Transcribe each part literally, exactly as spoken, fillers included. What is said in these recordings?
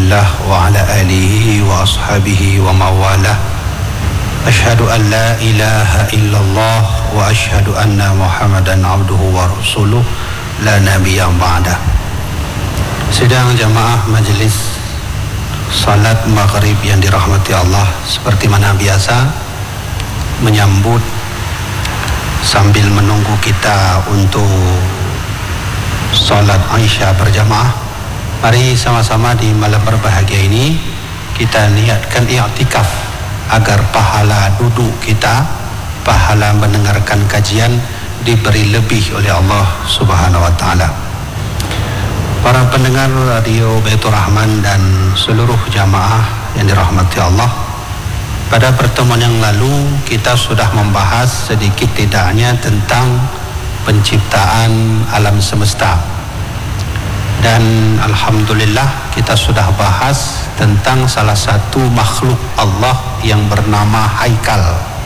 Rasulillah wa ala alihi wa ashabihi wa mawalah. Asyhadu an la ilaha illallah wa asyhadu anna Muhammadan abduhu wa rasuluh la nabiyya ba'dah. Sidang jamaah majelis salat maghrib yang dirahmati Allah, seperti mana biasa menyambut sambil menunggu kita untuk salat Isya berjamaah, mari sama-sama di malam berbahagia ini kita niatkan i'tikaf agar pahala duduk kita, pahala mendengarkan kajian diberi lebih oleh Allah Subhanahu wa taala. Para pendengar radio Baitur Rahman dan seluruh jamaah yang dirahmati Allah, pada pertemuan yang lalu kita sudah membahas sedikit tidaknya tentang penciptaan alam semesta, dan alhamdulillah kita sudah bahas tentang salah satu makhluk Allah yang bernama Haikal.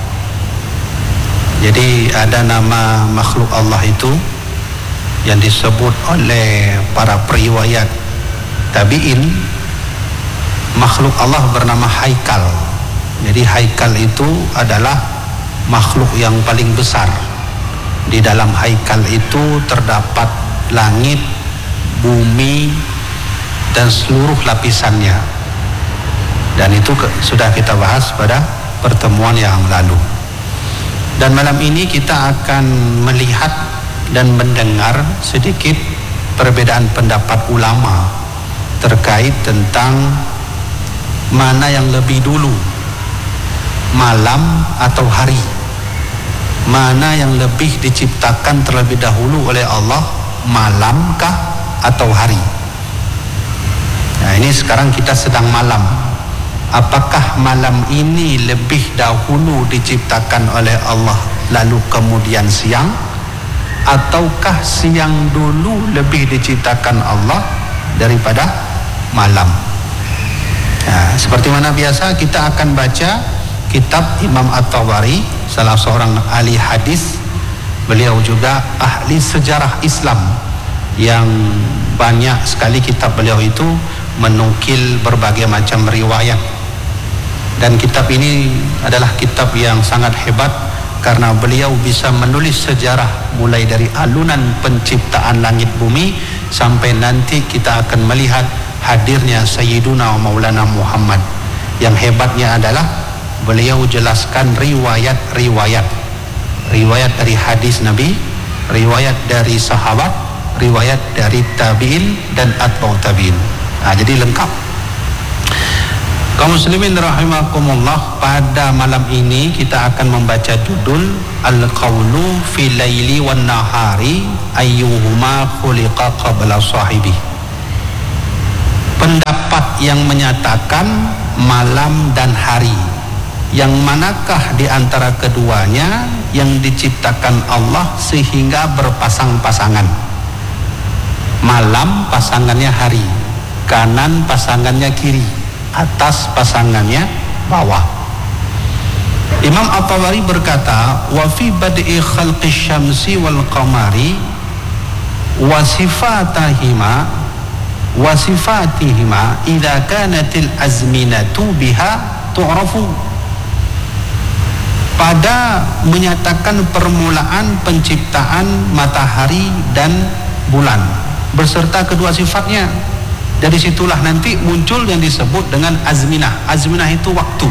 Jadi ada nama makhluk Allah itu yang disebut oleh para periwayat tabi'in, makhluk Allah bernama Haikal. Jadi Haikal itu adalah makhluk yang paling besar. Di dalam Haikal itu terdapat langit, bumi, dan seluruh lapisannya. Dan itu ke, sudah kita bahas pada pertemuan yang lalu. Dan malam ini kita akan melihat dan mendengar sedikit perbedaan pendapat ulama terkait tentang mana yang lebih dulu, malam atau hari. Mana yang lebih diciptakan terlebih dahulu oleh Allah, malamkah atau hari? Nah, ini sekarang kita sedang malam. Apakah malam ini lebih dahulu diciptakan oleh Allah lalu kemudian siang, ataukah siang dulu lebih diciptakan Allah daripada malam? Nah, seperti mana biasa kita akan baca kitab Imam At-Tabari, salah seorang ahli hadis. Beliau juga ahli sejarah Islam yang banyak sekali kitab beliau itu menukil berbagai macam riwayat. Dan kitab ini adalah kitab yang sangat hebat karena beliau bisa menulis sejarah mulai dari alunan penciptaan langit bumi sampai nanti kita akan melihat hadirnya Sayyiduna Maulana Muhammad. Yang hebatnya adalah beliau jelaskan riwayat-riwayat, riwayat dari hadis Nabi, riwayat dari sahabat, riwayat dari tabi'in dan atba'ut tabi'in. Nah, jadi lengkap. Kaum muslimin rahimakumullah, pada malam ini kita akan membaca judul Al-Qawlu fi Laili wan Nahari ayyuhuma khuliqa qabla sahibi. Pendapat yang menyatakan malam dan hari, yang manakah di antara keduanya yang diciptakan Allah sehingga berpasang-pasangan? Malam pasangannya hari, kanan pasangannya kiri, atas pasangannya bawah. Imam At-Tabari berkata, wa fi bad'i khalqi syamsi wal qamari wa sifatihima wa sifatihima idza kanatil azminatu biha tu'rafu. Pada menyatakan permulaan penciptaan matahari dan bulan beserta kedua sifatnya, dari situlah nanti muncul yang disebut dengan azminah. Azminah itu waktu.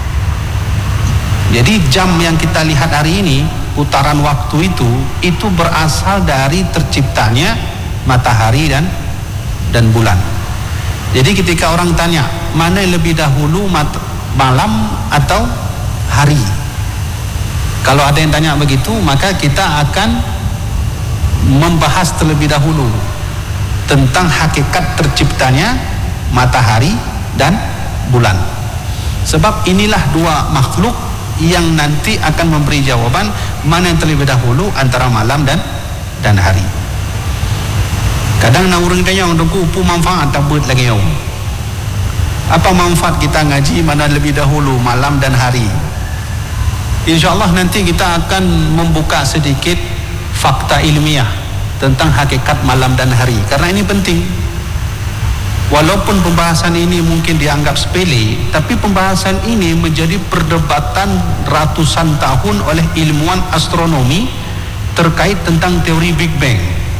Jadi jam yang kita lihat hari ini, putaran waktu itu itu berasal dari terciptanya matahari dan dan bulan. Jadi ketika orang tanya mana yang lebih dahulu, malam atau hari, kalau ada yang tanya begitu, maka kita akan membahas terlebih dahulu tentang hakikat terciptanya matahari dan bulan. Sebab inilah dua makhluk yang nanti akan memberi jawaban mana yang terlebih dahulu antara malam dan dan hari. Kadang nak orang tanya untuk upu manfaat tak buat lagi yo. Apa manfaat kita ngaji mana lebih dahulu malam dan hari? InsyaAllah nanti kita akan membuka sedikit fakta ilmiah tentang hakikat malam dan hari, karena ini penting. Walaupun pembahasan ini mungkin dianggap sepele, tapi pembahasan ini menjadi perdebatan ratusan tahun oleh ilmuwan astronomi terkait tentang teori Big Bang.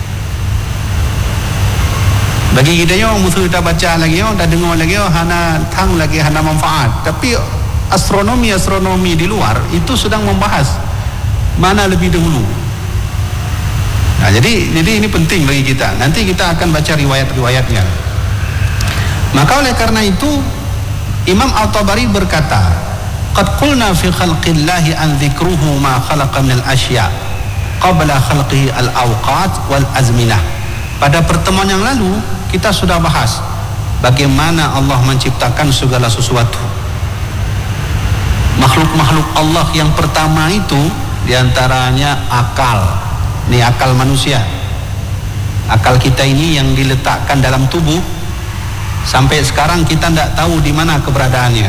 Bagi kita yang musuh kita baca lagi, yang dah dengar lagi, hana tang lagi, hana manfaat. Tapi astronomi-astronomi di luar itu sedang membahas mana lebih dahulu. Nah, jadi jadi ini penting bagi kita. Nanti kita akan baca riwayat-riwayatnya. Maka oleh karena itu Imam At-Tabari berkata, "Qad qulna fi khalqillahi an dzikruhu ma khalaqa minal asya' qabla khalqihi al-awqat wal azminah." Pada pertemuan yang lalu kita sudah bahas bagaimana Allah menciptakan segala sesuatu. Makhluk-makhluk Allah yang pertama itu diantaranya akal. Ini akal manusia. Akal kita ini yang diletakkan dalam tubuh, sampai sekarang kita tidak tahu di mana keberadaannya.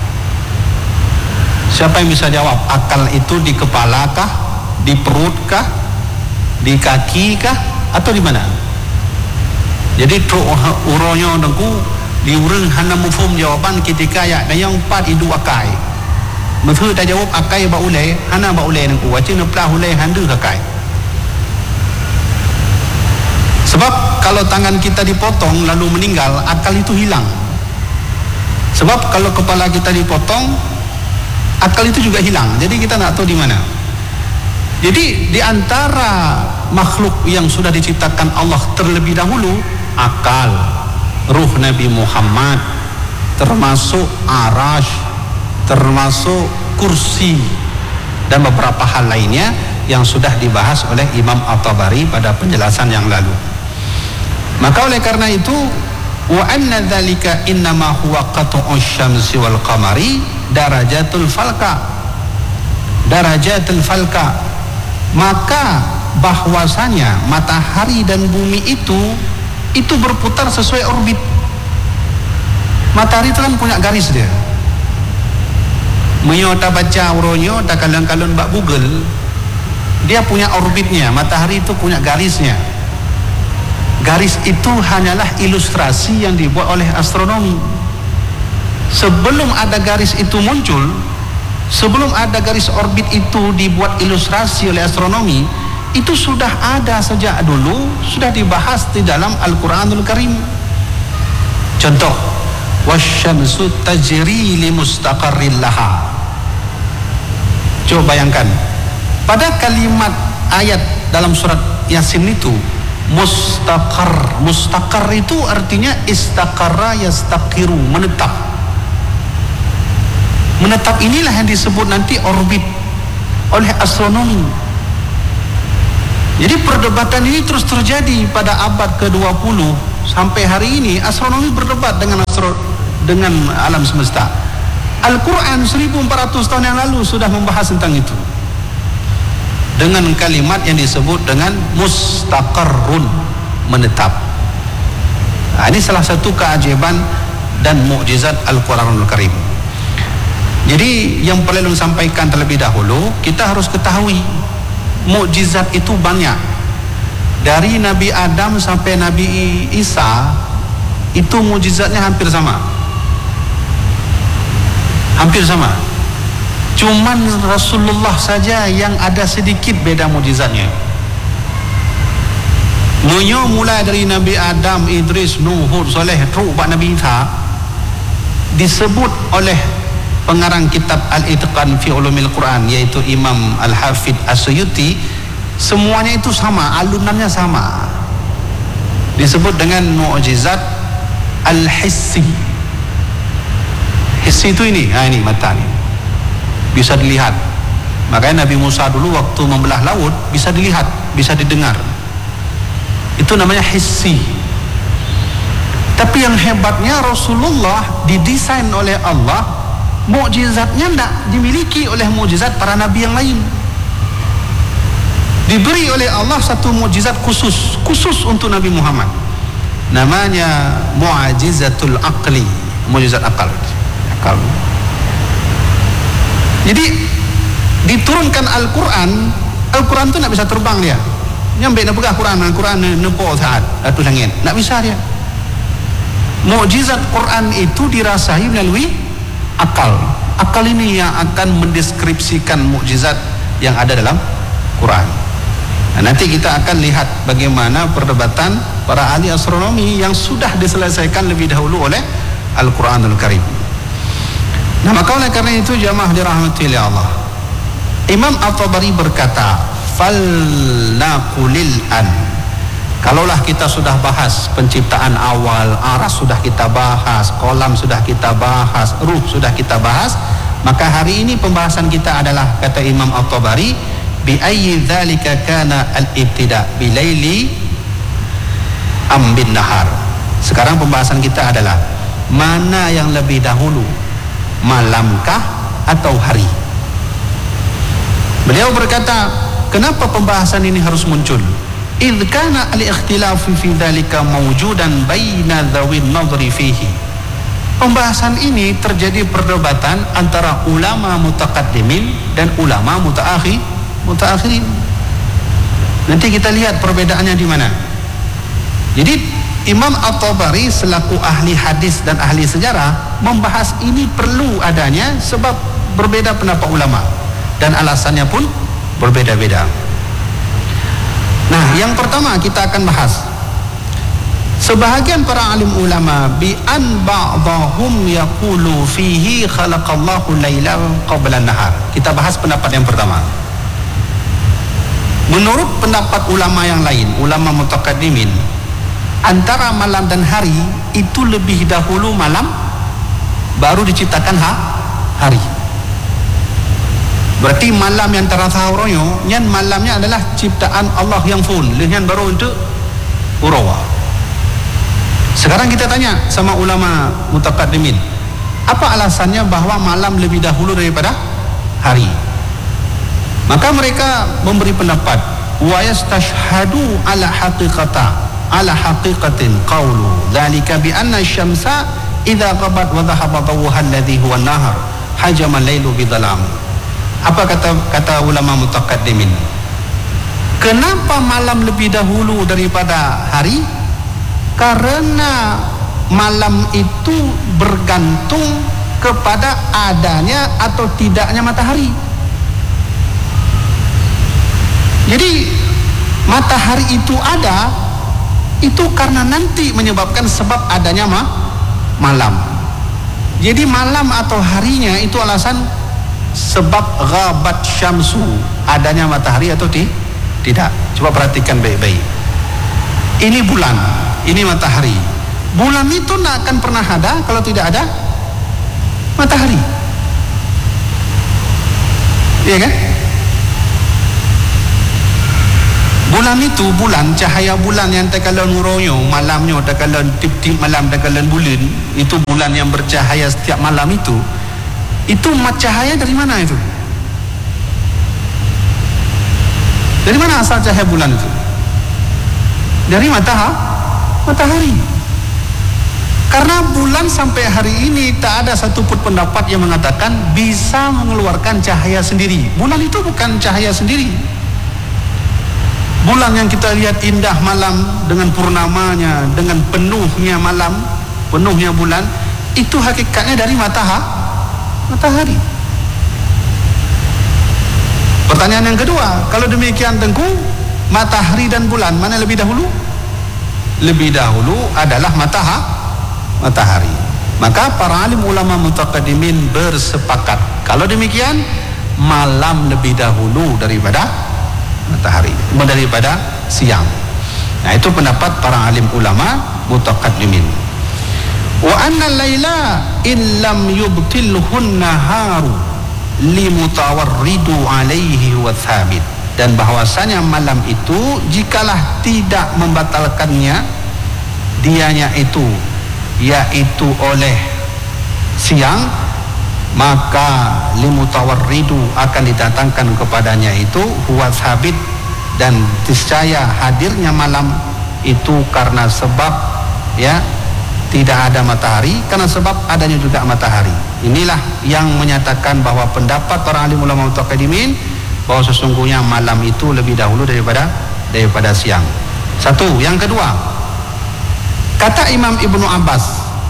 Siapa yang bisa jawab? Akal itu di kepala kah, di perut kah, di kaki kah, atau di mana? Jadi uronyo dengku diurang hana mufum jawaban ketika ya yang empat idu akai. Betul dah jawab akai ba ulai, hana ba ulai dengku wacin plah ulai handu akai. Sebab kalau tangan kita dipotong lalu meninggal, akal itu hilang. Sebab kalau kepala kita dipotong, akal itu juga hilang. Jadi kita tak tahu di mana. Jadi di antara makhluk yang sudah diciptakan Allah terlebih dahulu, akal, ruh Nabi Muhammad, termasuk arash, termasuk kursi, dan beberapa hal lainnya yang sudah dibahas oleh Imam At-Tabari pada penjelasan yang lalu. Maka oleh karena itu, wa anna dzalika innama huwa qat'u syamsi wal qamari darajatul falka. Darajatul falka. Maka bahwasanya matahari dan bumi itu itu berputar sesuai orbit. Matahari itu kan punya garis dia. Menyo ta baca uronyo ta kalon-kalon bak Google, dia punya orbitnya. Matahari itu punya garisnya. Garis itu hanyalah ilustrasi yang dibuat oleh astronomi. Sebelum ada garis itu muncul, sebelum ada garis orbit itu dibuat ilustrasi oleh astronomi, itu sudah ada sejak dulu, sudah dibahas di dalam Al-Quranul Karim. Contoh, wasyamsu tajri li mustaqarrin laha. Coba bayangkan, pada kalimat ayat dalam surat Yasin itu, mustaqar, mustaqar itu artinya istaqarra yastaqiru, menetap. Menetap inilah yang disebut nanti orbit oleh astronomi. Jadi perdebatan ini terus terjadi pada abad ke dua puluh sampai hari ini. Astronomi berdebat dengan astro, dengan alam semesta. Al-Quran seribu empat ratus tahun yang lalu sudah membahas tentang itu dengan kalimat yang disebut dengan mustaqarrun, menetap. Nah, ini salah satu keajaiban dan mukjizat Al-Quranul Karim. Jadi yang perlu disampaikan terlebih dahulu, kita harus ketahui mukjizat itu banyak. Dari Nabi Adam sampai Nabi Isa itu mukjizatnya hampir sama. Hampir sama. Cuman Rasulullah saja yang ada sedikit beda mukjizatnya. Munyo mulai dari Nabi Adam, Idris, Nuh, Hud, Saleh, Ru'bak Nabi Isa disebut oleh pengarang kitab Al-Itqan fi Ulumil Quran, yaitu Imam Al-Hafidh As-Suyuti, semuanya itu sama, alunannya sama. Disebut dengan mukjizat Al-Hissi. Hissi itu ini, nah ini mata ini bisa dilihat. Makanya Nabi Musa dulu waktu membelah laut bisa dilihat, bisa didengar. Itu namanya hissi. Tapi yang hebatnya Rasulullah didesain oleh Allah, mukjizatnya tidak dimiliki oleh mukjizat para nabi yang lain. Diberi oleh Allah satu mukjizat khusus, khusus untuk Nabi Muhammad. Namanya mu'jizatul aqli, mukjizat akal. Akal. Jadi diturunkan Al-Quran, Al-Quran itu tidak bisa terbang dia. Nyampe nak pegang Quran, Al-Quran nempo saat atas langit, tidak bisa dia. Mukjizat Quran itu dirasai melalui akal. Akal ini yang akan mendeskripsikan mukjizat yang ada dalam Quran. Nah, nanti kita akan lihat bagaimana perdebatan para ahli astronomi yang sudah diselesaikan lebih dahulu oleh Al-Quranul Karim. Nah, maka oleh karena itu jamaah dirahmati oleh Allah, Imam At-Tabari berkata, fal naqulil an, kalaulah kita sudah bahas penciptaan awal, aras sudah kita bahas, kolam sudah kita bahas, ruh sudah kita bahas, maka hari ini pembahasan kita adalah, kata Imam At-Tabari, bi ayyi dzalika kana al-ibtida bi laili am bin nahar. Sekarang pembahasan kita adalah mana yang lebih dahulu, malamkah atau hari? Beliau berkata, kenapa pembahasan ini harus muncul? Idz kana al-ikhtilafu fi dzalika mawjudan baina dzawin nadhri fihi. Pembahasan ini terjadi perdebatan antara ulama mutaqaddimin dan ulama mutaakhir mutaakhirin. Nanti kita lihat perbedaannya di mana. Jadi Imam At-Tabari selaku ahli hadis dan ahli sejarah membahas ini perlu adanya sebab berbeda pendapat ulama dan alasannya pun berbeda-beda. Nah, yang pertama kita akan bahas, sebahagian para alim ulama bi an ba'dahum yaqulu fihi khalaqallahu laila qabla nahar. Kita bahas pendapat yang pertama. Menurut pendapat ulama yang lain, ulama mutaqaddimin, antara malam dan hari itu lebih dahulu malam, baru diciptakan ha, hari. Berarti malam yang terasahuronyo, yang malamnya adalah ciptaan Allah yang full, yang baru untuk urawa. Sekarang kita tanya sama ulama mutaqaddimin, apa alasannya bahwa malam lebih dahulu daripada hari? Maka mereka memberi pendapat, wa yastashhadu ala haqiqata ala haqiqatin qawlu dzalika bi anna asy-syamsa idza ghabat wa dhahaba dawuha alladhi huwa an-nahar hajama al-lailu bi dhalam. Apa kata kata ulama mutaqaddimin? Kenapa malam lebih dahulu daripada hari? Karena malam itu bergantung kepada adanya atau tidaknya matahari. Jadi matahari itu ada, itu karena nanti menyebabkan sebab adanya ma malam. Jadi malam atau harinya itu alasan sebab ghabat syamsu, adanya matahari atau ti tidak. Coba perhatikan baik-baik. Ini bulan, ini matahari. Bulan itu tidak akan pernah ada kalau tidak ada matahari. Iya kan? Bulan itu, bulan, cahaya bulan yang tekalan nuroyo, malamnya tekalan tip-tip malam tekalan bulan, itu bulan yang bercahaya setiap malam itu. Itu cahaya dari mana itu? Dari mana asal cahaya bulan itu? Dari matahari. Matahari. Karena bulan sampai hari ini tak ada satupun pendapat yang mengatakan bisa mengeluarkan cahaya sendiri. Bulan itu bukan cahaya sendiri. Bulan yang kita lihat indah malam dengan purnamanya, dengan penuhnya malam, penuhnya bulan, itu hakikatnya dari matahari. Matahari. Pertanyaan yang kedua, kalau demikian Tengku, matahari dan bulan mana lebih dahulu? Lebih dahulu adalah matahari. Matahari. Maka para alim ulama mutaqaddimin bersepakat, kalau demikian malam lebih dahulu daripada matahari, daripada siang. Nah, itu pendapat para alim ulama mutaqaddimin. Wa anna al-laila in lam yubtilhun naharu limutawarridu alaihi wa thabit. Dan bahwasanya malam itu jikalah tidak membatalkannya dianya itu, yaitu oleh siang, maka limutawarridu akan didatangkan kepadanya itu huwa thabit, dan niscaya hadirnya malam itu karena sebab ya tidak ada matahari, karena sebab adanya juga matahari. Inilah yang menyatakan bahwa pendapat para alim ulama mutaqaddimin bahwa sesungguhnya malam itu lebih dahulu daripada daripada siang. Satu. Yang kedua, kata Imam Ibnu Abbas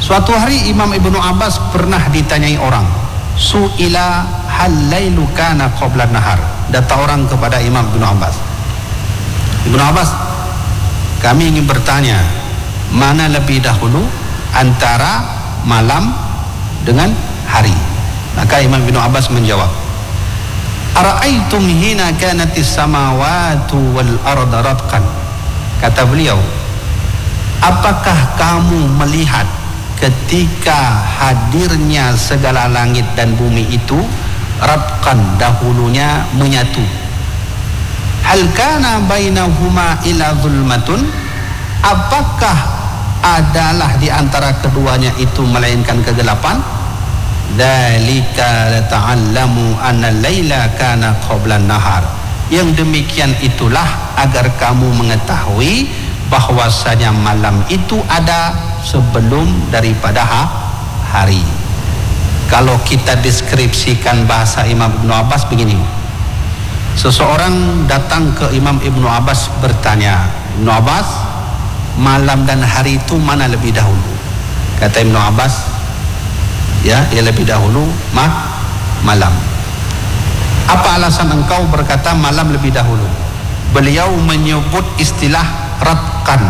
Suatu hari Imam Ibnu Abbas pernah ditanyai orang, su'ila hal lailu kana qabla nahar. Datang orang kepada Imam Ibnu Abbas, Ibnu Abbas, kami ingin bertanya, mana lebih dahulu antara malam dengan hari? Maka Imam Ibnu Abbas menjawab, ara'aitum hina kanatis samawatu wal arda ratqan. Kata beliau, apakah kamu melihat ketika hadirnya segala langit dan bumi itu ratqan, dahulunya menyatu? Hal kana bainahuma ila zulmatun, apakah adalah di antara keduanya itu melainkan kegelapan? Dzalika lata'allamu anna laila kana qabla nahar. Yang demikian itulah agar kamu mengetahui bahwasanya malam itu ada sebelum daripada hari. Kalau kita deskripsikan bahasa Imam Ibnu Abbas begini, seseorang datang ke Imam Ibnu Abbas bertanya, Ibnu Abbas, malam dan hari itu mana lebih dahulu? Kata Ibnu Abbas, ya, ya lebih dahulu mah malam. Apa alasan engkau berkata malam lebih dahulu? Beliau menyebut istilah ratqan.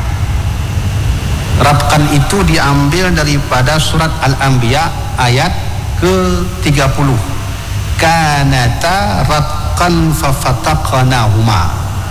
Ratqan itu diambil daripada surat Al-Anbiya ayat ke tiga puluh. Kanata ratqan fafataqnahuma.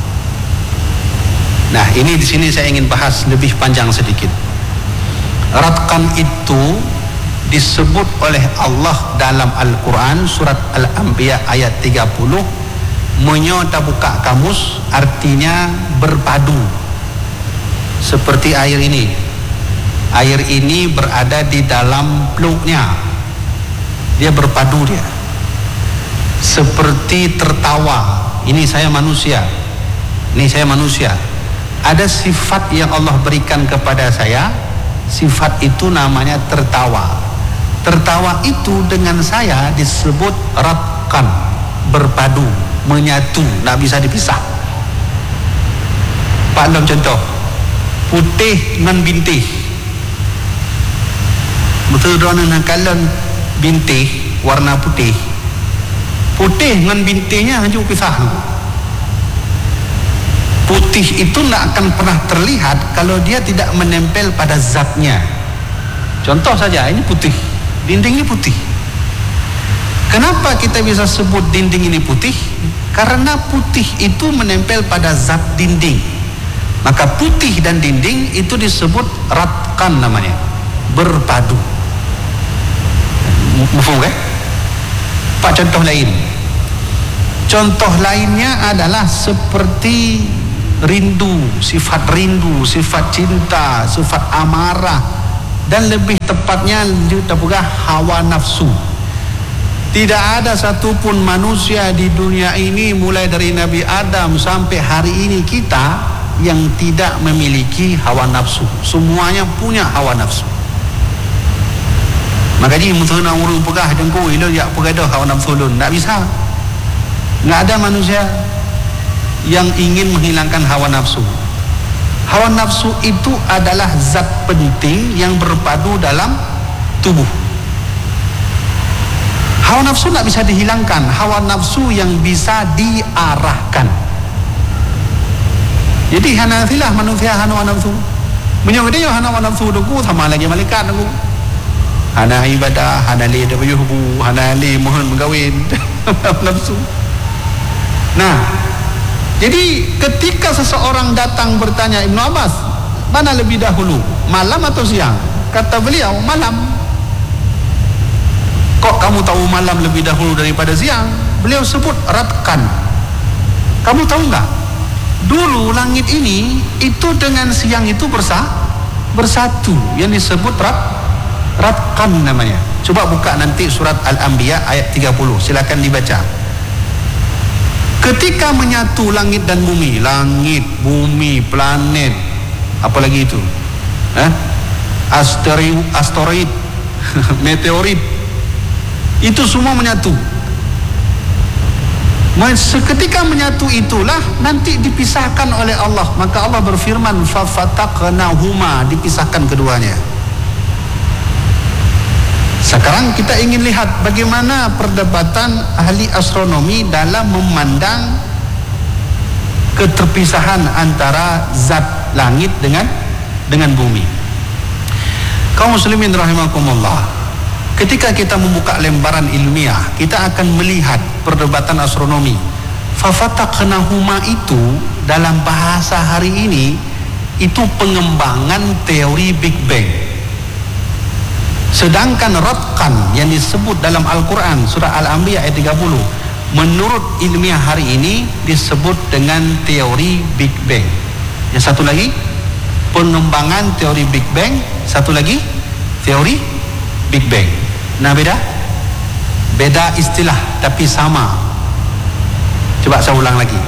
Nah, ini di sini saya ingin bahas lebih panjang sedikit. Ratqan itu disebut oleh Allah dalam Al-Quran surat Al-Anbiya ayat tiga puluh. Menyota buka kamus, artinya berpadu. Seperti air ini, air ini berada di dalam peluknya, dia berpadu dia. Seperti tertawa, ini saya manusia, ini saya manusia. Ada sifat yang Allah berikan kepada saya, sifat itu namanya tertawa. Tertawa itu dengan saya disebut ratqan, berpadu, menyatu, tak bisa dipisah. Pak dalam contoh, putih dengan bintih. Betul dona nakalan bintih warna putih. Putih dengan bintihnya hanya pisah. Putih itu tidak akan pernah terlihat kalau dia tidak menempel pada zatnya. Contoh saja, ini putih, dinding ini putih. Kenapa kita bisa sebut dinding ini putih? Karena putih itu menempel pada zat dinding. Maka putih dan dinding itu disebut ratqan namanya, berpadu. Mufhum kan? Pak, contoh lain. Contoh lainnya adalah seperti rindu, sifat rindu, sifat cinta, sifat amarah, dan lebih tepatnya juga hawa nafsu. Tidak ada satupun manusia di dunia ini, mulai dari Nabi Adam sampai hari ini kita, yang tidak memiliki hawa nafsu. Semuanya punya hawa nafsu. Makanya musuh nak urung pegah dengku ilo ya pegadah hawa nafsu lun. Tak bisa. Nggak ada manusia yang ingin menghilangkan hawa nafsu. Hawa nafsu itu adalah zat penting yang berpadu dalam tubuh. Hawa nafsu tak bisa dihilangkan. Hawa nafsu yang bisa diarahkan. Jadi hanafilah manusia hawa nafsu. Menyong dia hawa nafsu doku sama lagi malaikat doku. Hana ibadah, hana li ada bayuhu, hana li mohon mengawin. Nafsu. Nah, jadi ketika seseorang datang bertanya Ibnu Abbas, mana lebih dahulu, malam atau siang? Kata beliau, malam. Kok kamu tahu malam lebih dahulu daripada siang? Beliau sebut ratqan. Kamu tahu enggak? Dulu langit ini itu dengan siang itu bersa, bersatu, yang disebut rat, ratqan namanya. Coba buka nanti surat Al-Anbiya ayat tiga puluh, silakan dibaca. Ketika menyatu langit dan bumi, langit, bumi, planet, apalagi itu, eh? asteroid, asteroid, meteorit, itu semua menyatu. Seketika menyatu itulah nanti dipisahkan oleh Allah. Maka Allah berfirman, fafataqnahuma, dipisahkan keduanya. Sekarang kita ingin lihat bagaimana perdebatan ahli astronomi dalam memandang keterpisahan antara zat langit dengan dengan bumi. Kaum muslimin rahimakumullah, ketika kita membuka lembaran ilmiah, kita akan melihat perdebatan astronomi. Fafataqnahuma itu dalam bahasa hari ini itu pengembangan teori Big Bang. Sedangkan ratqan yang disebut dalam Al-Quran surah Al-Anbiya ayat tiga puluh, menurut ilmiah hari ini disebut dengan teori Big Bang. Yang satu lagi pengembangan teori Big Bang, satu lagi teori Big Bang. Nah, beda beda istilah tapi sama. Coba saya ulang lagi.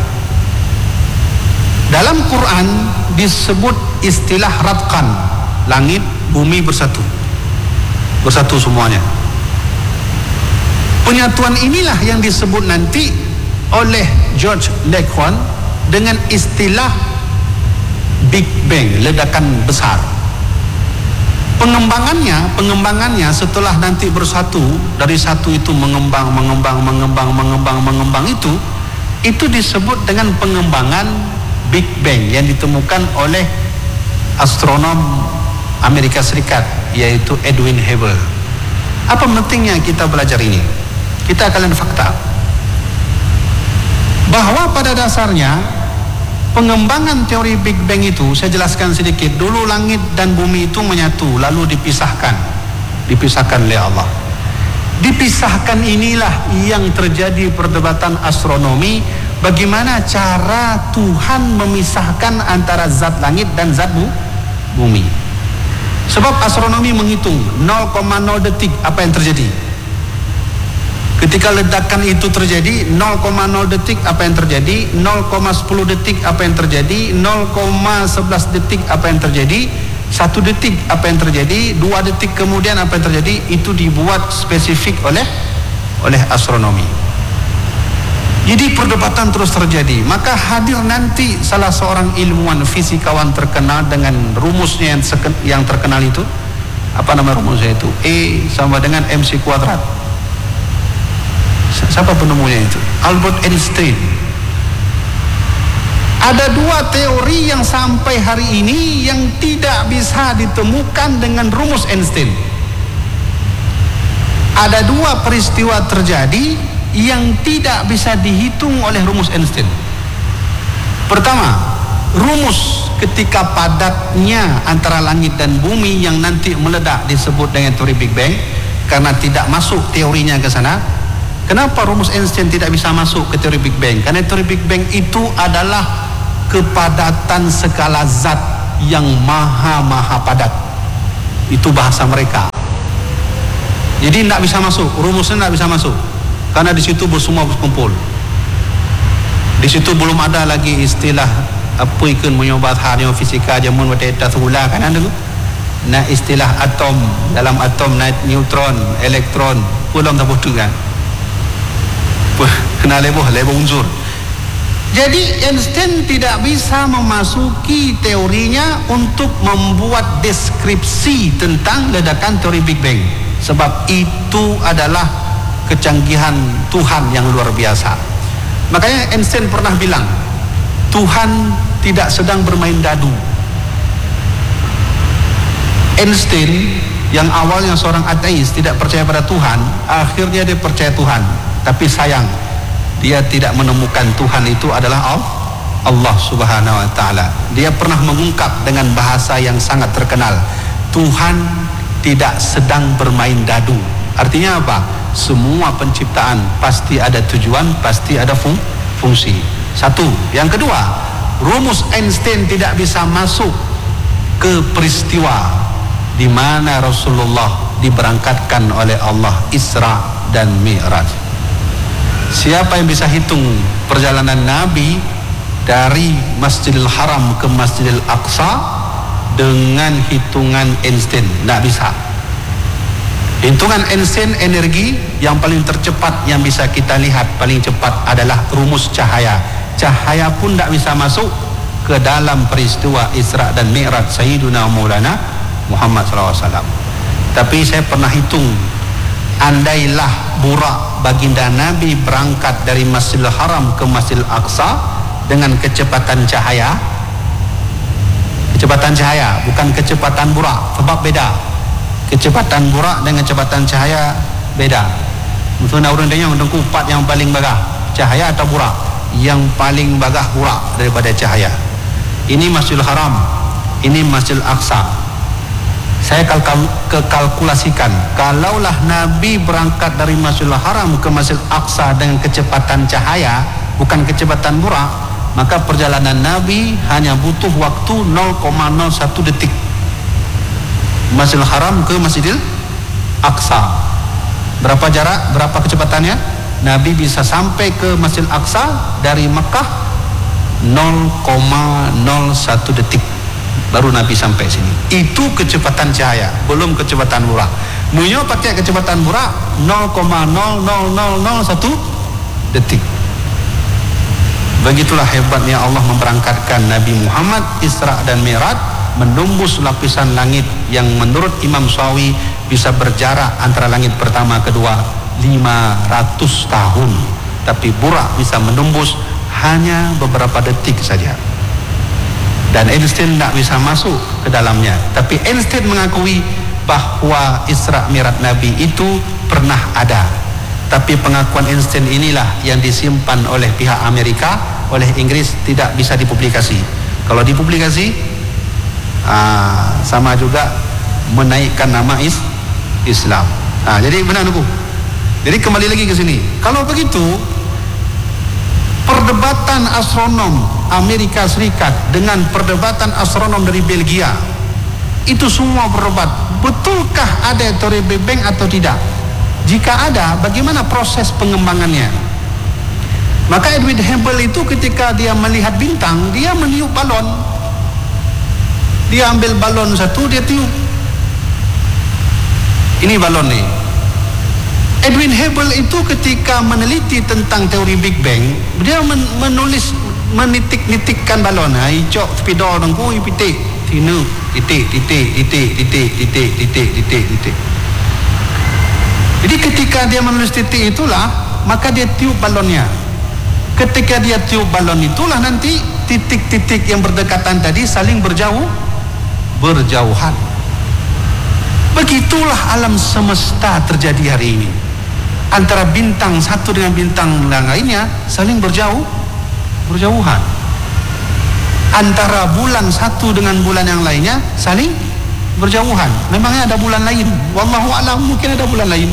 Dalam Quran disebut istilah ratqan, langit bumi bersatu bersatu semuanya. Penyatuan inilah yang disebut nanti oleh George Lecoq dengan istilah Big Bang, ledakan besar. Pengembangannya, pengembangannya setelah nanti bersatu, dari satu itu mengembang, mengembang, mengembang, mengembang, mengembang itu, itu disebut dengan pengembangan Big Bang yang ditemukan oleh astronom Amerika Serikat, yaitu Edwin Hubble. Apa pentingnya kita belajar ini? Kita akan lihat fakta bahwa pada dasarnya pengembangan teori Big Bang itu, saya jelaskan sedikit dulu. Langit dan bumi itu menyatu lalu dipisahkan dipisahkan oleh Allah. Dipisahkan inilah yang terjadi perdebatan astronomi, bagaimana cara Tuhan memisahkan antara zat langit dan zat bumi. Sebab astronomi menghitung nol koma nol detik apa yang terjadi. Ketika ledakan itu terjadi, nol koma nol detik apa yang terjadi, nol koma sepuluh detik apa yang terjadi, nol koma sebelas detik apa yang terjadi, satu detik apa yang terjadi, dua detik kemudian apa yang terjadi, itu dibuat spesifik oleh oleh astronomi. Jadi perdebatan terus terjadi. Maka hadir nanti salah seorang ilmuwan fisikawan terkenal dengan rumusnya yang, yang terkenal itu. Apa nama rumusnya itu? E sama dengan M C kuadrat. Siapa penemunya itu? Albert Einstein. Ada dua teori yang sampai hari ini yang tidak bisa ditemukan dengan rumus Einstein. Ada dua peristiwa terjadi yang tidak bisa dihitung oleh rumus Einstein. Pertama, rumus ketika padatnya antara langit dan bumi yang nanti meledak disebut dengan teori Big Bang, karena tidak masuk teorinya ke sana. Kenapa rumus Einstein tidak bisa masuk ke teori Big Bang? Karena teori Big Bang itu adalah kepadatan skala zat yang maha-maha padat. Itu bahasa mereka. Jadi tidak bisa masuk, rumusnya tidak bisa masuk. Karena di situ semua berkumpul. Di situ belum ada lagi istilah apa ikun menyobat hanya fisika jamun wateta sula kan ada tu. Nah, istilah atom, dalam atom naik neutron, elektron, belum tak betul kan. Kena leboh, leboh unsur. Jadi Einstein tidak bisa memasuki teorinya untuk membuat deskripsi tentang ledakan teori Big Bang. Sebab itu adalah kecanggihan Tuhan yang luar biasa. Makanya Einstein pernah bilang, Tuhan tidak sedang bermain dadu. Einstein yang awalnya seorang ateis, tidak percaya pada Tuhan, akhirnya dia percaya Tuhan. Tapi sayang, dia tidak menemukan Tuhan itu adalah Allah Subhanahu wa ta'ala. Dia pernah mengungkap dengan bahasa yang sangat terkenal, Tuhan tidak sedang bermain dadu. Artinya apa? Semua penciptaan pasti ada tujuan, pasti ada fung, fungsi. Satu. Yang kedua, rumus Einstein tidak bisa masuk ke peristiwa di mana Rasulullah diberangkatkan oleh Allah Isra dan Mi'raj. Siapa yang bisa hitung perjalanan Nabi dari Masjidil Haram ke Masjidil Aqsa dengan hitungan Einstein? Tidak bisa. Hitungan Einstein, energi yang paling tercepat yang bisa kita lihat paling cepat adalah rumus cahaya. Cahaya pun tidak bisa masuk ke dalam peristiwa Isra dan Mi'raj Sayyiduna Maulana Muhammad sallallahu alaihi wasallam. Tapi saya pernah hitung andailah Burak baginda Nabi berangkat dari Masjidil Haram ke Masjidil Aqsa dengan kecepatan cahaya, kecepatan cahaya bukan kecepatan Burak, sebab beda. Kecepatan Burak dengan kecepatan cahaya beda. Maksudnya orang tanya untuk kupat yang paling bagah, cahaya atau Burak? Yang paling bagah Burak daripada cahaya. Ini Masjidil Haram, ini Masjidil Aqsa. Saya kalkulasikan, kalaulah Nabi berangkat dari Masjidil Haram ke Masjidil Aqsa dengan kecepatan cahaya, bukan kecepatan Burak, maka perjalanan Nabi hanya butuh waktu nol koma nol satu detik. Masjidil Haram ke Masjidil Aqsa, berapa jarak, berapa kecepatannya? Nabi bisa sampai ke Masjidil Aqsa dari Mekah nol koma nol satu detik, baru Nabi sampai sini. Itu kecepatan cahaya, belum kecepatan Burak. Munyo pakai kecepatan Burak nol koma nol nol nol nol satu detik. Begitulah hebatnya Allah memberangkatkan Nabi Muhammad Isra dan Mi'raj, menembus lapisan langit yang menurut Imam Syafi'i bisa berjarak antara langit pertama kedua lima ratus tahun, tapi Burak bisa menembus hanya beberapa detik saja. Dan Einstein tidak bisa masuk ke dalamnya, tapi Einstein mengakui bahwa Isra Mi'raj Nabi itu pernah ada. Tapi pengakuan Einstein inilah yang disimpan oleh pihak Amerika, oleh Inggris, tidak bisa dipublikasi. Kalau dipublikasi, ah, sama juga menaikkan nama is Islam. Nah, jadi benar nunggu. Jadi kembali lagi ke sini. Kalau begitu, perdebatan astronom Amerika Serikat dengan perdebatan astronom dari Belgia, itu semua berdebat, betulkah ada teori Big Bang atau tidak? Jika ada, bagaimana proses pengembangannya? Maka Edwin Hubble itu ketika dia melihat bintang, dia meniup balon. Dia ambil balon satu, dia tiup. Ini balon nih. Edwin Hubble itu ketika meneliti tentang teori Big Bang, dia men menulis, menitik-nitikkan balon. Ha, icok spidol nangku ipitik, tinu, titik, titik, titik, titik, titik, titik, titik, titik. Jadi ketika dia menulis titik itulah, maka dia tiup balonnya. Ketika dia tiup balon itulah nanti titik-titik yang berdekatan tadi saling berjauh, berjauhan. Begitulah alam semesta terjadi hari ini. Antara bintang satu dengan bintang lainnya saling berjauh, berjauhan. Antara bulan satu dengan bulan yang lainnya saling berjauhan. Memangnya ada bulan lain? Wallahu a'lam, mungkin ada bulan lain.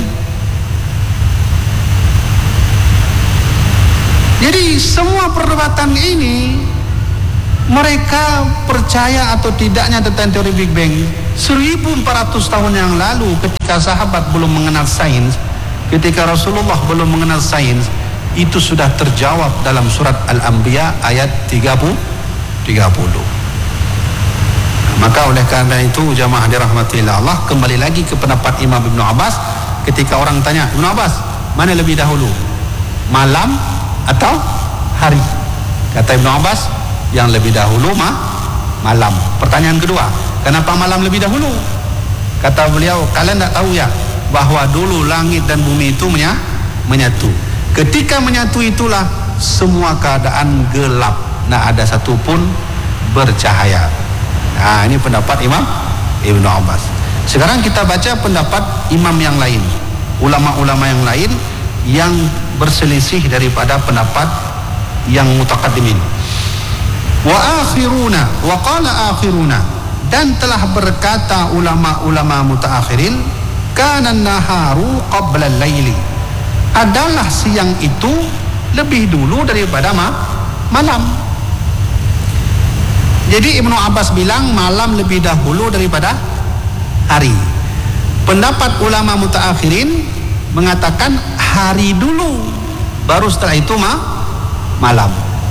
Jadi semua perdebatan ini, mereka percaya atau tidaknya tentang teori Big Bang seribu empat ratus tahun yang lalu, ketika sahabat belum mengenal sains, ketika Rasulullah belum mengenal sains, itu sudah terjawab dalam surat Al-Anbiya ayat tiga puluh. Nah, maka oleh karena itu jamaah dirahmati Allah, kembali lagi ke pendapat Imam Ibn Abbas. Ketika orang tanya, Ibn Abbas, mana lebih dahulu, malam atau hari? Kata Ibn Abbas, yang lebih dahulu mah malam. Pertanyaan kedua, kenapa malam lebih dahulu? Kata beliau, kalian tak tahu ya bahwa dulu langit dan bumi itu menyatu. Ketika menyatu itulah semua keadaan gelap, tak ada satupun bercahaya. Nah, ini pendapat Imam Ibn Abbas. Sekarang kita baca pendapat imam yang lain, ulama-ulama yang lain yang berselisih daripada pendapat yang mutaqaddimin. Wa akhiruna, wa qala akhiruna, dan telah berkata ulama-ulama mutaakhirin, kana naharu qabla al-laili, adalah siang itu lebih dulu daripada ma malam. Jadi Ibnu Abbas bilang malam lebih dahulu daripada hari. Pendapat ulama mutaakhirin mengatakan hari dulu, baru setelah itu ma malam.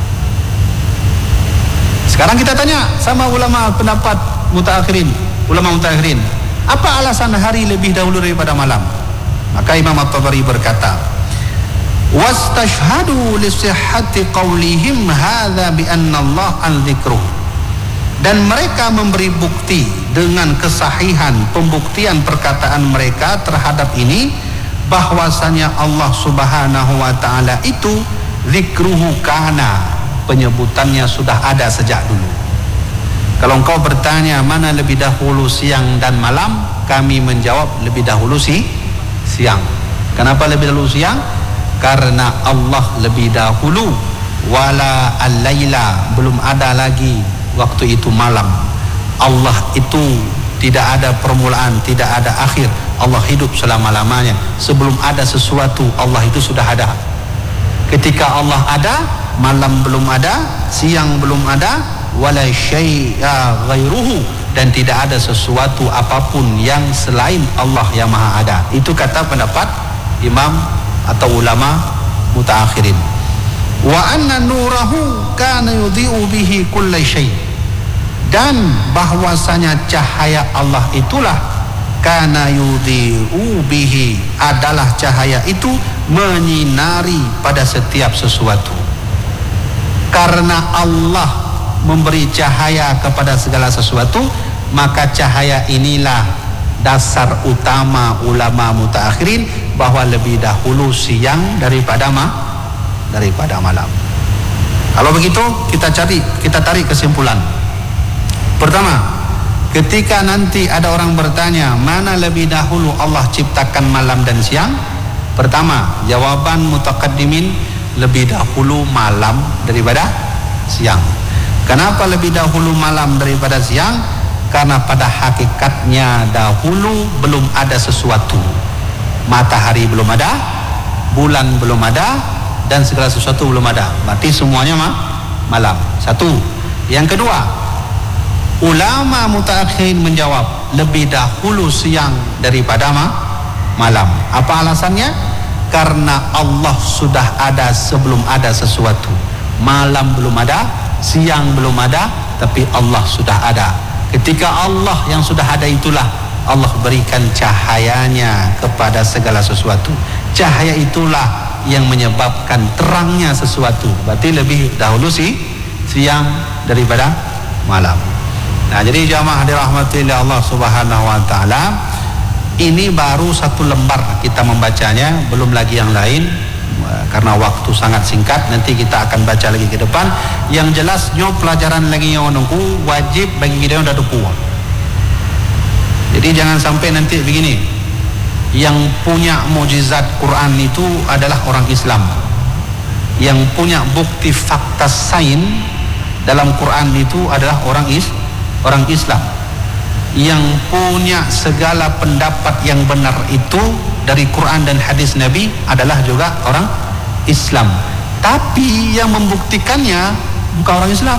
Sekarang kita tanya sama ulama pendapat mutaakhirin, ulama mutaakhirin, apa alasan hari lebih dahulu daripada malam? Maka Imam At-Tabari berkata, wastashhadu li sihhati qawlihim hadza bi anna Allah al-dzikru, dan mereka memberi bukti dengan kesahihan pembuktian perkataan mereka terhadap ini, bahwasanya Allah Subhanahu wa taala itu zikruhu kana, penyebutannya sudah ada sejak dulu. Kalau engkau bertanya mana lebih dahulu siang dan malam, kami menjawab lebih dahulu si siang. Kenapa lebih dahulu siang? Karena Allah lebih dahulu, wala al-laila, belum ada lagi waktu itu malam. Allah itu tidak ada permulaan, tidak ada akhir. Allah hidup selama-lamanya. Sebelum ada sesuatu, Allah itu sudah ada. Ketika Allah ada, malam belum ada, siang belum ada, wala syai'a ghairuhu, dan tidak ada sesuatu apapun yang selain Allah yang maha ada. Itu kata pendapat imam atau ulama mutaakhirin. Wa anna nurahu kana yudhi'u bihi kulla syai', dan bahwasanya cahaya Allah itulah kana yudhi'u bihi, adalah cahaya itu menyinari pada setiap sesuatu. Karena Allah memberi cahaya kepada segala sesuatu, maka cahaya inilah dasar utama ulama mutaakhirin, bahwa lebih dahulu siang daripada ma daripada malam. Kalau begitu kita cari, kita tarik kesimpulan. Pertama, ketika nanti ada orang bertanya mana lebih dahulu Allah ciptakan malam dan siang, pertama jawaban mutaqaddimin, lebih dahulu malam daripada siang. Kenapa lebih dahulu malam daripada siang? Karena pada hakikatnya dahulu belum ada sesuatu. Matahari belum ada, bulan belum ada, dan segala sesuatu belum ada. Berarti semuanya ma malam. Satu. Yang kedua, ulama mutaakhirin menjawab lebih dahulu siang daripada ma malam. Apa alasannya? Karena Allah sudah ada sebelum ada sesuatu. Malam belum ada, siang belum ada, tapi Allah sudah ada. Ketika Allah yang sudah ada itulah Allah berikan cahayanya kepada segala sesuatu. Cahaya itulah yang menyebabkan terangnya sesuatu. Berarti lebih dahulu sih siang daripada malam. Nah, jadi jamaah dirahmati oleh Allah Subhanahu wa taala, ini baru satu lembar kita membacanya, belum lagi yang lain. Karena waktu sangat singkat, nanti kita akan baca lagi ke depan. Yang jelas nyo pelajaran lagi yang menunggu wajib bagi kita yang dah duku. Jadi jangan sampai nanti begini, yang punya mukjizat Quran itu adalah orang Islam, yang punya bukti fakta sains dalam Quran itu adalah orang is orang Islam, yang punya segala pendapat yang benar itu dari Quran dan hadis Nabi adalah juga orang Islam. Tapi yang membuktikannya bukan orang Islam.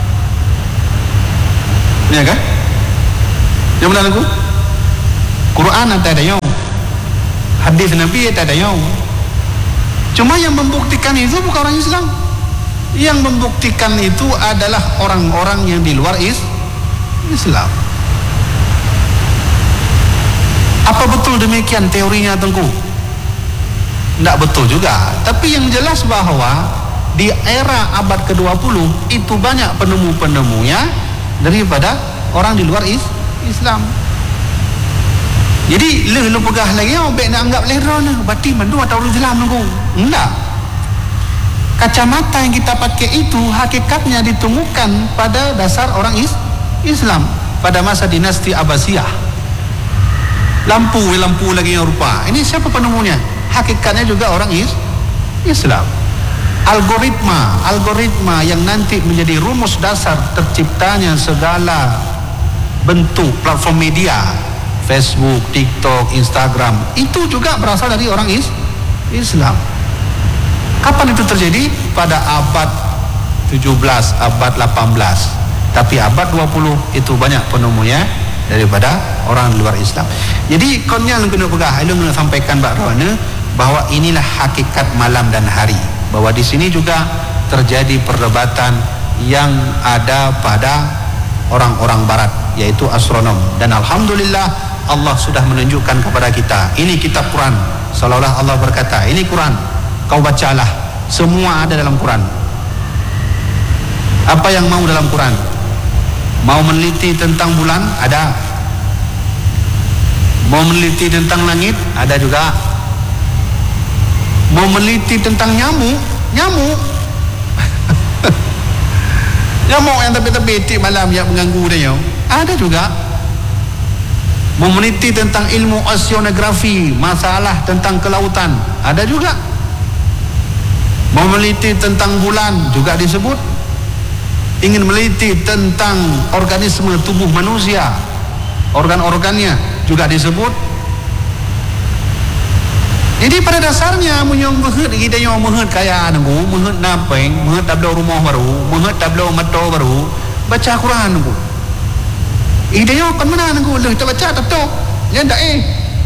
Ya kan? Yang benar aku? Quran ada yang, hadis Nabi ada yang. Cuma yang membuktikan itu bukan orang Islam. Yang membuktikan itu adalah orang-orang yang di luar is Islam. Apa betul demikian teorinya Tengku? Tidak betul juga. Tapi yang jelas bahwa di era abad ke dua puluh itu banyak penemu-penemunya daripada orang di luar is Islam. Jadi lu lu pegah lagi oh baik nak anggap lera ni berarti mandu atau orang Islam Tengku? Enggak. Kacamata yang kita pakai itu hakikatnya ditemukan pada dasar orang is Islam pada masa dinasti Abbasiyah. Lampu, lampu lagi yang rupa. Ini siapa penemunya? Hakikatnya juga orang is Islam. Algoritma, algoritma yang nanti menjadi rumus dasar terciptanya segala bentuk platform media, Facebook, TikTok, Instagram, itu juga berasal dari orang is Islam. Kapan itu terjadi? Pada abad tujuh belas, abad delapan belas. Tapi abad dua puluh itu banyak penemunya daripada orang luar Islam. Jadi konnya lu kena pegah, lu kena sampaikan bakrona bahwa inilah hakikat malam dan hari. Bahwa di sini juga terjadi perdebatan yang ada pada orang-orang barat, yaitu astronom. Dan alhamdulillah Allah sudah menunjukkan kepada kita, ini kitab Quran. Seolah-olah Allah berkata, ini Quran, kau bacalah, semua ada dalam Quran. Apa yang mau dalam Quran? Mau meneliti tentang bulan? Ada. Mau meneliti tentang langit? Ada juga. Mau meneliti tentang nyamuk, nyamuk nyamuk yang tepi-tepi tik malam yang mengganggu dia, ada juga. Mau meneliti tentang ilmu oceanografi, masalah tentang kelautan, ada juga. Mau meneliti tentang bulan juga disebut. Ingin meneliti tentang organisme tubuh manusia, organ-organnya juga disebut. Jadi pada dasarnya munyong mehet kita yang mehet kaya nunggu, mehet napeng, mehet tablo rumah baru, mehet tablo meto baru, baca Quran nunggu. Ide yang kan mana nunggu, leh kita baca tak tahu, ya ndak eh.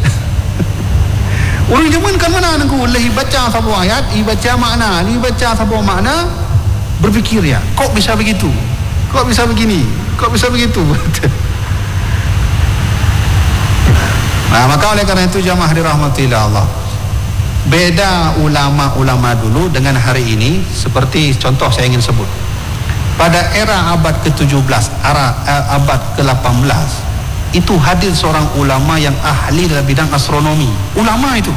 Orang zaman kan mana nunggu, leh baca satu ayat, i baca makna, ni baca satu makna, berfikir ya, kok bisa begitu, kok bisa begini, kok bisa begitu. Nah, maka oleh karena itu jamaah dirahmati Allah, beda ulama-ulama dulu dengan hari ini. Seperti contoh saya ingin sebut, pada era abad ke tujuh belas, era eh, abad ke delapan belas, itu hadir seorang ulama yang ahli dalam bidang astronomi. Ulama itu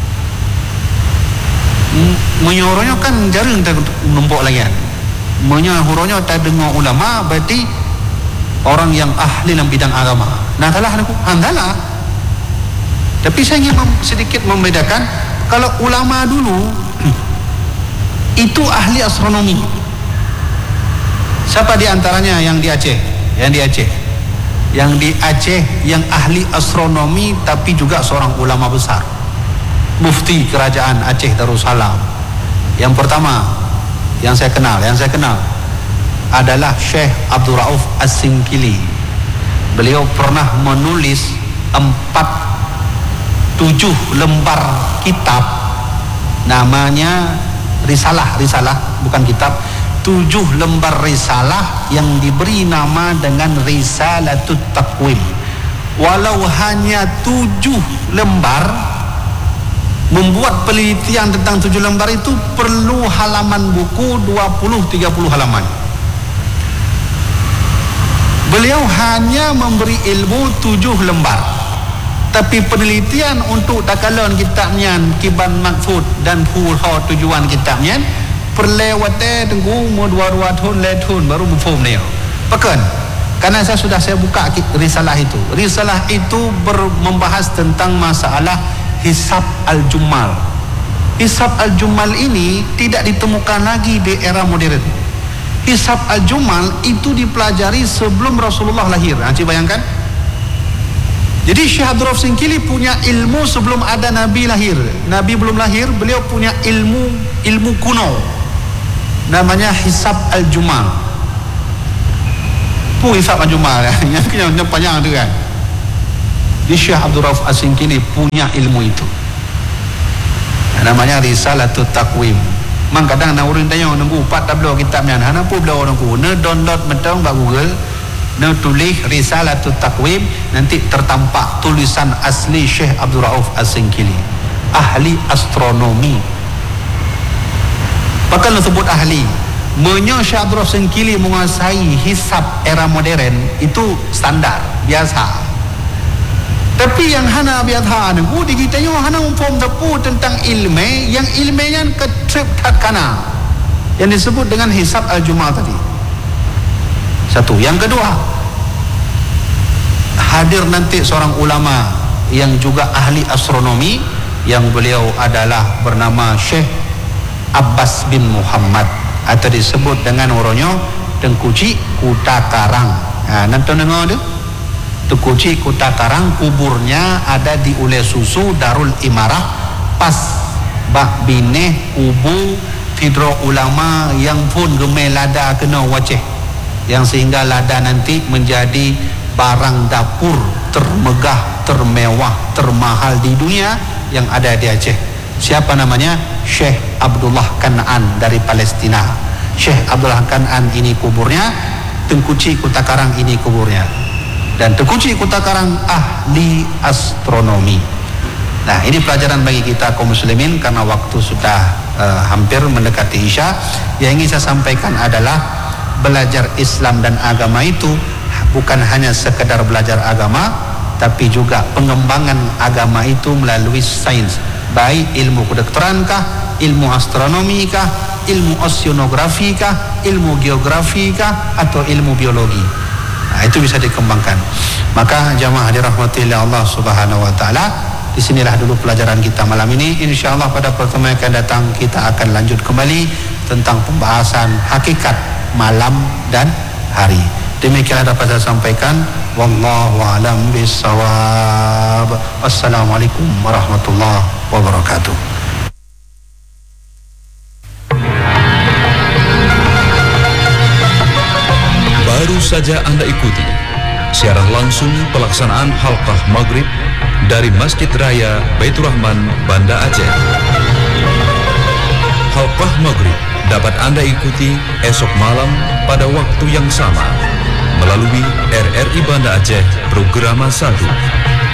menyuruhnya kan jarang numpuk lagi kan, menyuruhnya tak dengar ulama berarti orang yang ahli dalam bidang agama. Nah kalah aku handalah. Tapi saya ingin mem- sedikit membedakan. Kalau ulama dulu itu ahli astronomi. Siapa di antaranya yang di Aceh? Yang di Aceh. Yang di Aceh yang ahli astronomi tapi juga seorang ulama besar. Mufti Kerajaan Aceh Darussalam. Yang pertama yang saya kenal, yang saya kenal adalah Syekh Abdul Rauf As-Singkili. Beliau pernah menulis empat tujuh lembar kitab, namanya risalah, risalah bukan kitab, tujuh lembar risalah yang diberi nama dengan Risalatut Taqwim. Walau hanya tujuh lembar, membuat penelitian tentang tujuh lembar itu perlu halaman buku dua puluh sampai tiga puluh halaman. Beliau hanya memberi ilmu tujuh lembar, tapi penelitian untuk takalon kitabnya Kiban Makfud dan Pulha tujuan kitabnya perlewatnya tunggu mau dua-dua tahun letun baru mufum dia. Pekan karena saya sudah saya buka risalah itu. Risalah itu ber, membahas tentang masalah hisab al-jumal. Hisab al-jumal ini tidak ditemukan lagi di era modern. Hisab al-jumal itu dipelajari sebelum Rasulullah lahir. Nanti bayangkan. Jadi Syekh Abdul Rauf Singkili punya ilmu sebelum ada Nabi lahir. Nabi belum lahir, beliau punya ilmu ilmu kuno, namanya hisab al-jumal. Pu hisab al-jumal ya, yang yang panjang tu kan. Di Syekh Abdul Rauf As-Singkili punya ilmu itu, namanya Risalatut Taqwim. Mang kadang nak urang tanya nunggu empat tablo kitabnya, hana pu beliau nunggu, ne download metong kat Google, ne tulis Risalatut Taqwim, nanti tertampak tulisan asli Syekh Abdul Rauf As-Singkili, ahli astronomi. Bahkan disebut ahli. Menyo Syekh Abdul Rauf Singkili menguasai hisab era modern itu standar biasa. Tapi yang hana biasa nunggu di kita yo hana umfom tepu tentang ilmu yang ilmunya ketrip takana yang disebut dengan hisab al-jumal tadi. Satu. Yang kedua, hadir nanti seorang ulama yang juga ahli astronomi, yang beliau adalah bernama Syekh Abbas bin Muhammad, atau disebut dengan orangnya Tengkuci Kuta Karang. Nah, nanti dengar tu Tengkuci Kuta Karang, kuburnya ada di Ule Susu Darul Imarah, pas bak bineh kubu fidro ulama yang pun gemel lada kena waceh, yang sehingga lada nanti menjadi barang dapur termegah, termewah, termahal di dunia yang ada di Aceh. Siapa namanya? Syekh Abdullah Kan'an dari Palestina. Syekh Abdullah Kan'an ini kuburnya, Tengkuci Kuta Karang ini kuburnya. Dan Tengkuci Kuta Karang ahli astronomi. Nah, ini pelajaran bagi kita kaum muslimin karena waktu sudah uh, hampir mendekati Isya. Yang ingin saya sampaikan adalah belajar Islam dan agama itu bukan hanya sekedar belajar agama, tapi juga pengembangan agama itu melalui sains. baik ilmu kedokteran kah, ilmu astronomi kah, ilmu oceanografi kah, ilmu geografi kah, atau ilmu biologi. Nah, itu bisa dikembangkan. Maka jamaah dirahmati oleh Allah Subhanahu wa taala, disinilah dulu pelajaran kita malam ini. Insyaallah pada pertemuan yang akan datang kita akan lanjut kembali tentang pembahasan hakikat malam dan hari. Demikianlah dapat saya sampaikan. Wallahu a'lam bishawab. Wassalamualaikum warahmatullahi wabarakatuh. Baru saja Anda ikuti siaran langsung pelaksanaan halqah maghrib dari Masjid Raya Baitur Rahman, Banda Aceh. Halqah maghrib dapat Anda ikuti esok malam pada waktu yang sama melalui R R I Banda Aceh Programa satu.